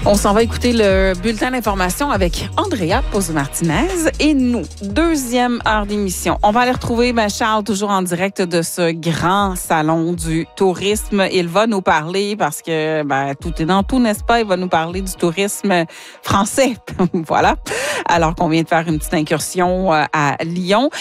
On s'en va écouter le bulletin d'information avec Andrea Pozzo-Martinez et nous, deuxième heure d'émission. On va aller retrouver Charles toujours en direct de ce grand salon du tourisme. Il va nous parler, parce que tout est dans tout, n'est-ce pas? Il va nous parler du tourisme français. Voilà. Alors qu'on vient de faire une petite incursion à Lyon.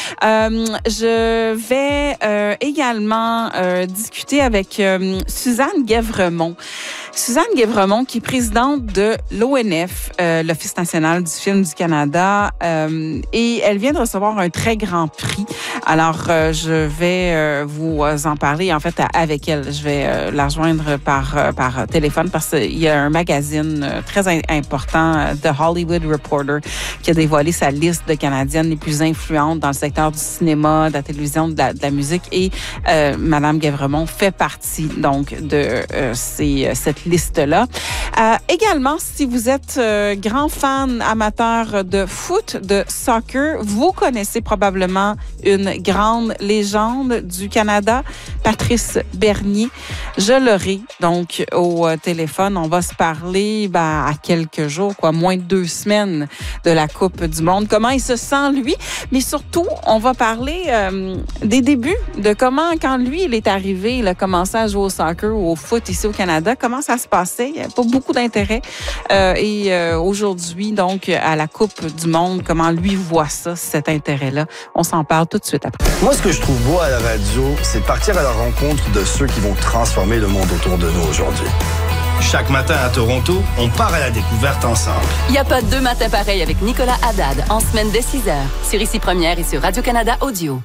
Je vais également discuter avec Suzanne Guèvremont. Suzanne Guèvremont, qui est présidente de l'ONF, l'Office national du film du Canada, et elle vient de recevoir un très grand prix. Alors, je vais vous en parler, en fait, avec elle. Je vais la rejoindre par téléphone parce qu'il y a un magazine très important, The Hollywood Reporter, qui a dévoilé sa liste de Canadiennes les plus influentes dans le secteur du cinéma, de la télévision, de la musique. Et Madame Guèvremont fait partie, donc, de cette liste-là. Également, si vous êtes grand fan amateur de foot, de soccer, vous connaissez probablement une grande légende du Canada, Patrice Bernier. Je l'aurai donc au téléphone. On va se parler à quelques jours, moins de 2 semaines de la Coupe du Monde. Comment il se sent, lui? Mais surtout, on va parler des débuts, de comment, quand lui, il est arrivé, il a commencé à jouer au soccer ou au foot ici au Canada, comment ça se passait. Il n'y avait pas beaucoup d'intérêt. Et aujourd'hui, donc, à la Coupe du Monde, comment lui voit ça, cet intérêt-là. On s'en parle tout de suite après. Moi, ce que je trouve beau à la radio, c'est de partir à la rencontre de ceux qui vont transformer le monde autour de nous aujourd'hui. Chaque matin à Toronto, on part à la découverte ensemble. Il n'y a pas 2 matins pareils avec Nicolas Haddad en semaine dès 6h sur Ici Première et sur Radio-Canada Audio.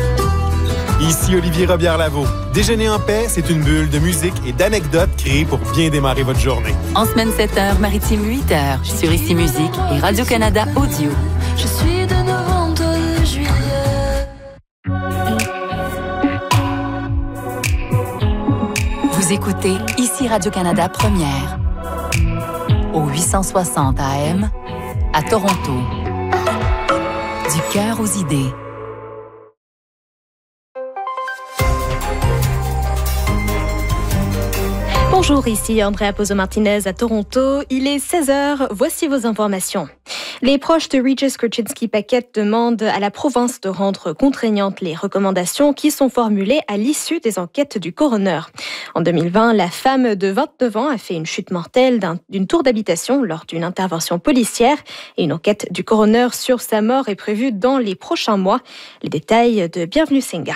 Ici Olivier Robillard-Lavaux. Déjeuner en paix, c'est une bulle de musique et d'anecdotes créées pour bien démarrer votre journée. En semaine 7h, Maritime 8h sur Ici Musique et Radio-Canada Audio. Je suis de novembre de juillet. Vous écoutez Ici Radio-Canada Première au 860 AM à Toronto. Du cœur aux idées. Bonjour, ici Andrea Pozzo-Martinez à Toronto. Il est 16h, voici vos informations. Les proches de Regis Korchinski-Paquette demandent à la province de rendre contraignantes les recommandations qui sont formulées à l'issue des enquêtes du coroner. En 2020, la femme de 29 ans a fait une chute mortelle d'une tour d'habitation lors d'une intervention policière et une enquête du coroner sur sa mort est prévue dans les prochains mois. Les détails de Bienvenue Senga.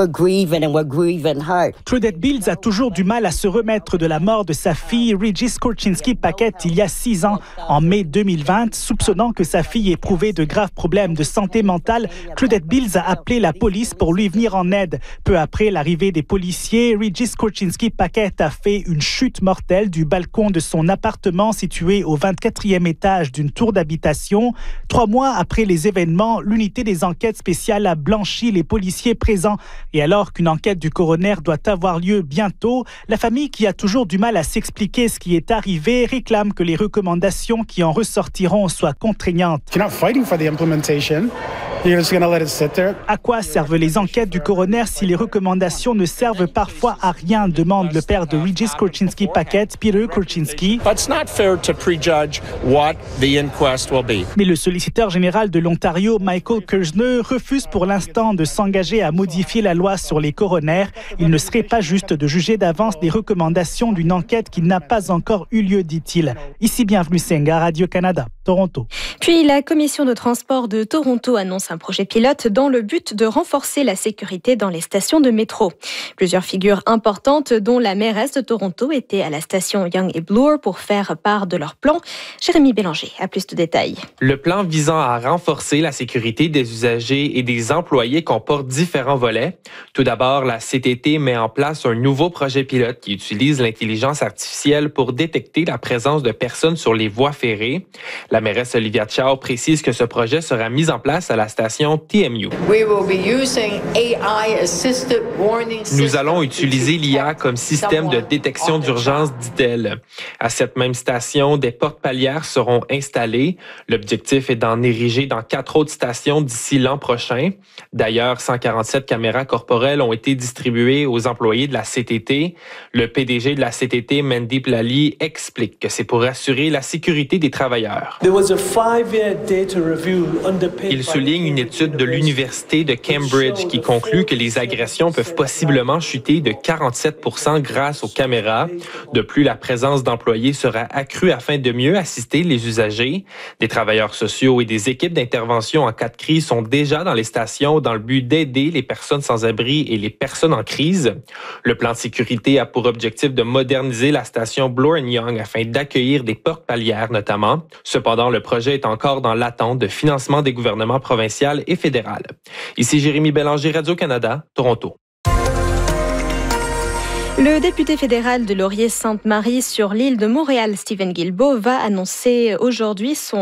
Claudette Bills a toujours du mal à se remettre de la mort de sa fille Regis Korchinski-Paquette il y a 6 ans, en mai 2020. Soupçonnant que sa fille éprouvait de graves problèmes de santé mentale, Claudette Bills a appelé la police pour lui venir en aide. Peu après l'arrivée des policiers, Regis Korchinski-Paquette a fait une chute mortelle du balcon de son appartement situé au 24e étage d'une tour d'habitation. 3 mois après les événements, l'unité des enquêtes spéciales a blanchi les policiers présents. Et alors qu'une enquête du coroner doit avoir lieu bientôt, la famille, qui a toujours du mal à s'expliquer ce qui est arrivé, réclame que les recommandations qui en ressortiront soient contraignantes. À quoi servent les enquêtes du coroner si les recommandations ne servent parfois à rien, demande le père de Regis Korchinski-Paquette, Peter Korchinski. Mais le solliciteur général de l'Ontario, Michael Kerzner, refuse pour l'instant de s'engager à modifier la loi sur les coroners. Il ne serait pas juste de juger d'avance des recommandations d'une enquête qui n'a pas encore eu lieu, dit-il. Ici Bienvenue Senga, Radio-Canada, Toronto. Puis la commission de transport de Toronto annonce un projet pilote dans le but de renforcer la sécurité dans les stations de métro. Plusieurs figures importantes, dont la mairesse de Toronto, étaient à la station Yonge et Bloor pour faire part de leur plan. Jérémy Bélanger a plus de détails. Le plan visant à renforcer la sécurité des usagers et des employés comporte différents volets. Tout d'abord, la CTT met en place un nouveau projet pilote qui utilise l'intelligence artificielle pour détecter la présence de personnes sur les voies ferrées. La mairesse Olivia Chow précise que ce projet sera mis en place à la station TMU. Nous allons utiliser l'IA comme système de détection d'urgence, dit-elle. À cette même station, des portes palières seront installées. L'objectif est d'en ériger dans 4 autres stations d'ici l'an prochain. D'ailleurs, 147 caméras corporelles ont été distribuées aux employés de la CTT. Le PDG de la CTT, Mandeep Lally, explique que c'est pour assurer la sécurité des travailleurs. Il souligne une étude de l'Université de Cambridge qui conclut que les agressions peuvent possiblement chuter de 47% grâce aux caméras. De plus, la présence d'employés sera accrue afin de mieux assister les usagers. Des travailleurs sociaux et des équipes d'intervention en cas de crise sont déjà dans les stations dans le but d'aider les personnes sans abri et les personnes en crise. Le plan de sécurité a pour objectif de moderniser la station Bloor & Young afin d'accueillir des portes palières notamment. Cependant, le projet est encore dans l'attente de financement des gouvernements provincial et fédéral. Ici Jérémy Bélanger, Radio-Canada, Toronto. Le député fédéral de Laurier-Sainte-Marie sur l'île de Montréal, Stephen Guilbeault, a annoncé aujourd'hui son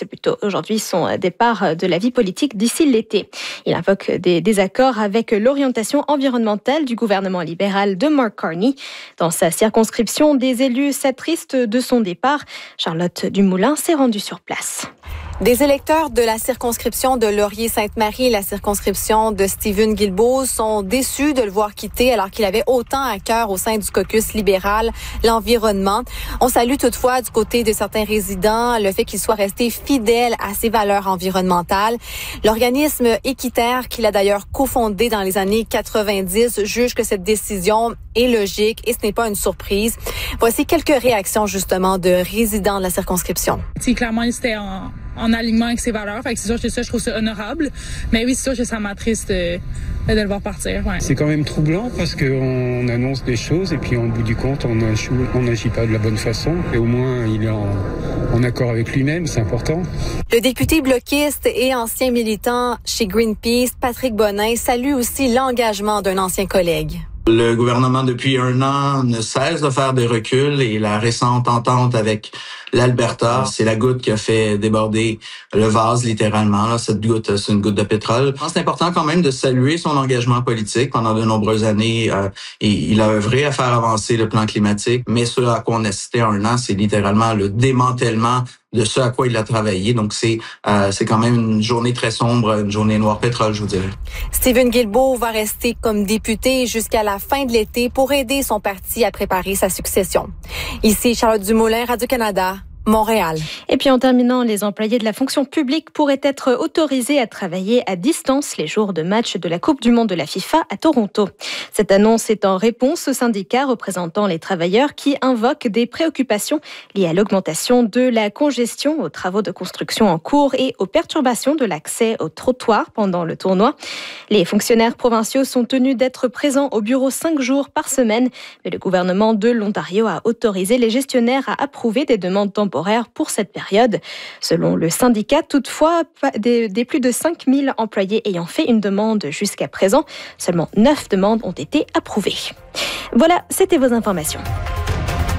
départ de la vie politique d'ici l'été. Il invoque des désaccords avec l'orientation environnementale du gouvernement libéral de Mark Carney. Dans sa circonscription, des élus s'attristent de son départ. Charlotte Dumoulin s'est rendue sur place. Des électeurs de la circonscription de Laurier-Sainte-Marie et la circonscription de Stephen Guilbeault sont déçus de le voir quitter alors qu'il avait autant à cœur au sein du caucus libéral l'environnement. On salue toutefois du côté de certains résidents le fait qu'il soit resté fidèle à ses valeurs environnementales. L'organisme Équiterre, qu'il a d'ailleurs cofondé dans les années 90, juge que cette décision est logique et ce n'est pas une surprise. Voici quelques réactions justement de résidents de la circonscription. Clairement, c'était en alignement avec ses valeurs. Fait que c'est sûr que ça, je trouve ça honorable. Mais oui, c'est sûr que ça m'attriste de le voir partir. Ouais. C'est quand même troublant parce qu'on annonce des choses et puis au bout du compte, on n'agit pas de la bonne façon. Et au moins, il est en accord avec lui-même, c'est important. Le député bloquiste et ancien militant chez Greenpeace, Patrick Bonin, salue aussi l'engagement d'un ancien collègue. Le gouvernement, depuis 1 an, ne cesse de faire des reculs et la récente entente avec l'Alberta, c'est la goutte qui a fait déborder le vase, littéralement. Là, cette goutte, c'est une goutte de pétrole. Je pense que c'est important quand même de saluer son engagement politique. Pendant de nombreuses années, il a œuvré à faire avancer le plan climatique, mais ce à quoi on assistait 1 an, c'est littéralement le démantèlement de ce à quoi il a travaillé. Donc, c'est quand même une journée très sombre, une journée noire pétrole, je vous dirais. Stephen Guilbeault va rester comme député jusqu'à la fin de l'été pour aider son parti à préparer sa succession. Ici, Charlotte Dumoulin, Radio-Canada, Montréal. Et puis en terminant, les employés de la fonction publique pourraient être autorisés à travailler à distance les jours de match de la Coupe du monde de la FIFA à Toronto. Cette annonce est en réponse aux syndicats représentant les travailleurs qui invoquent des préoccupations liées à l'augmentation de la congestion, aux travaux de construction en cours et aux perturbations de l'accès aux trottoirs pendant le tournoi. Les fonctionnaires provinciaux sont tenus d'être présents au bureau 5 jours par semaine, mais le gouvernement de l'Ontario a autorisé les gestionnaires à approuver des demandes temporaires pour cette période. Selon le syndicat, toutefois, des plus de 5000 employés ayant fait une demande jusqu'à présent, seulement 9 demandes ont été approuvées. Voilà, c'était vos informations.